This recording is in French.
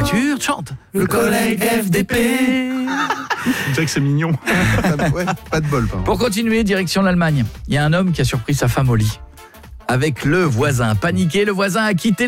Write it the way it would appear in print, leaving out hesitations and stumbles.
voiture, chante. Le collègue FDP. C'est vrai que c'est mignon. Ouais, pas de bol. Pardon. Pour continuer, direction l'Allemagne. Il y a un homme qui a surpris sa femme au lit. Avec le voisin. Paniqué, le voisin a quitté